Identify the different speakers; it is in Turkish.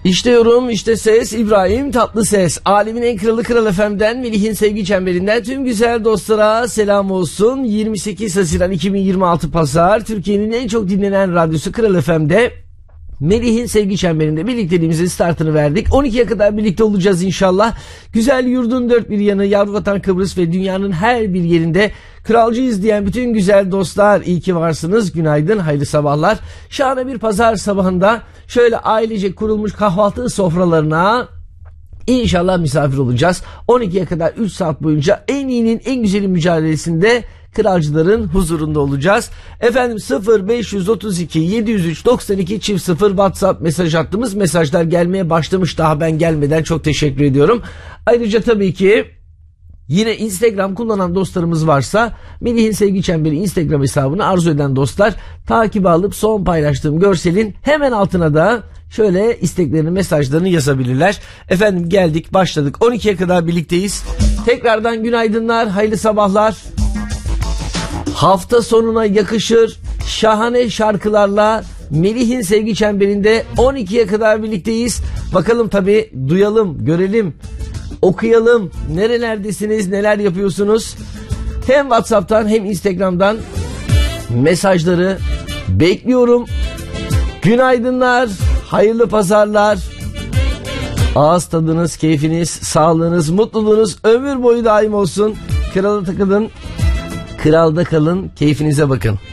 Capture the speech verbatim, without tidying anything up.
Speaker 1: İşte yorum, işte ses, İbrahim Tatlıses. Alemin en kralı Kral F M'den, Melih'in sevgi çemberinden tüm güzel dostlara selam olsun. yirmi sekiz Haziran iki bin yirmi altı Pazar, Türkiye'nin en çok dinlenen radyosu Kral F M'de Melih'in sevgi çemberinde birlikteliğimizin startını verdik. on ikiye kadar birlikte olacağız inşallah. Güzel yurdun dört bir yanı, yavru vatan Kıbrıs ve dünyanın her bir yerinde kralcıyız diyen bütün güzel dostlar, iyi ki varsınız. Günaydın, hayırlı sabahlar. Şahane bir pazar sabahında şöyle ailece kurulmuş kahvaltı sofralarına İnşallah misafir olacağız. on ikiye kadar üç saat boyunca en iyinin en güzeli mücadelesinde kralcıların huzurunda olacağız. Efendim sıfır beş otuz iki yedi yüz üç doksan iki çift sıfır WhatsApp mesaj attığımız mesajlar gelmeye başlamış, daha ben gelmeden çok teşekkür ediyorum. Ayrıca tabii ki yine Instagram kullanan dostlarımız varsa Melih'in Sevgi Çemberi Instagram hesabını arzu eden dostlar takibe alıp son paylaştığım görselin hemen altına da şöyle isteklerini, mesajlarını yazabilirler. Efendim geldik, başladık. on ikiye kadar birlikteyiz. Tekrardan günaydınlar, hayırlı sabahlar. Hafta sonuna yakışır şahane şarkılarla Melih'in Sevgi Çemberi'nde on ikiye kadar birlikteyiz. Bakalım tabii, duyalım, görelim, okuyalım. Nerelerdesiniz, neler yapıyorsunuz? Hem WhatsApp'tan hem Instagram'dan mesajları bekliyorum. Günaydınlar, hayırlı pazarlar. Ağız tadınız, keyfiniz, sağlığınız, mutluluğunuz ömür boyu daim olsun. Krala takılın, kralda kalın, keyfinize bakın.